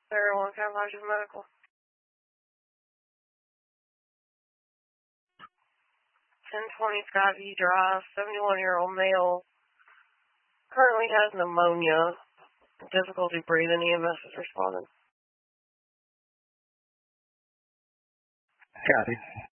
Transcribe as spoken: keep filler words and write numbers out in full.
Sarah, one Cavalry Medical. ten twenty Skyview Drive, seventy-one-year-old male, currently has pneumonia, difficulty breathing. E M S is responding. Copy.